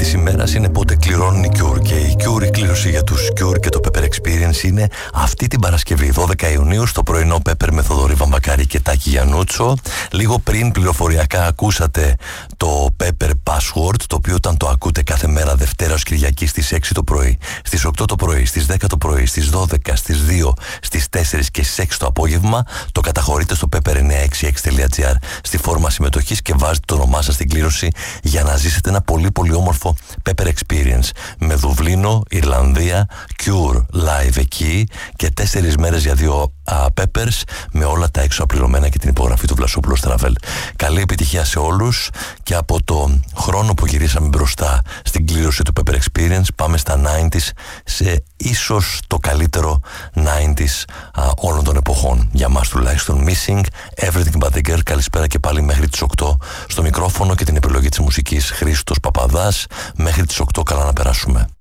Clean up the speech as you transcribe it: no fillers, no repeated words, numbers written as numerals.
της ημέρας είναι πότε κληρώνουν οι Cure. Και η Cure, η κλήρωση για τους Cure και το Pepper Experience είναι αυτή την Παρασκευή, 12 Ιουνίου, στο πρωινό Pepper με Θοδωρή Βαμβακάρη και Τάκη Γιαννούτσο. Λίγο πριν πληροφοριακά ακούσατε το Pepper Password, το οποίο όταν το ακούτε κάθε μέρα Δευτέρα ως Κυριακή στις 6 το πρωί, στις 8 το πρωί, στις 10 το πρωί, στις 12, στις 2, στις 4 και στις 6 το απόγευμα, το καταχωρείτε στο pepper966.gr στη φόρμα συμμετοχής και βάζετε το όνομά σας στην κλήρωση για να ζήσετε ένα πολύ πολύ όμορφο Pepper Experience με Δουβλίνο, Ιρλανδία, Cure live εκεί και 4 μέρες για 2 Peppers με όλα τα έξω απληρωμένα και την υπογραφή του Βλασόπουλου Travel. Καλή επιτυχία σε όλους και από το χρόνο που γυρίσαμε μπροστά στην κλήρωση του Pepper Experience πάμε στα 90s, σε ίσως το καλύτερο 90s όλων των εποχών. Για μας τουλάχιστον, Missing, Everything But The Girl. Καλησπέρα και πάλι μέχρι τις 8 στο μικρόφωνο και την επιλογή της μουσικής Χρήστος Παπαδάς. Μέχρι τις 8 καλά να περάσουμε.